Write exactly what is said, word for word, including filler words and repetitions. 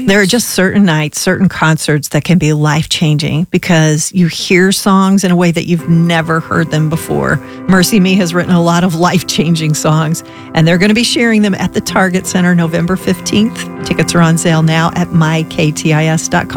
There are just certain nights, certain concerts that can be life-changing because you hear songs in a way that you've never heard them before. Mercy Me has written a lot of life-changing songs, and they're going to be sharing them at the Target Center November fifteenth. Tickets are on sale now at my k t i s dot com.